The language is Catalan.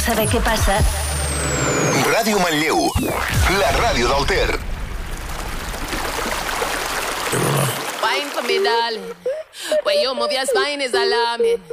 saber què passa. Ràdio Manlleu, la ràdio del Ter. Wine for me, darling. When you move your spine is alarming.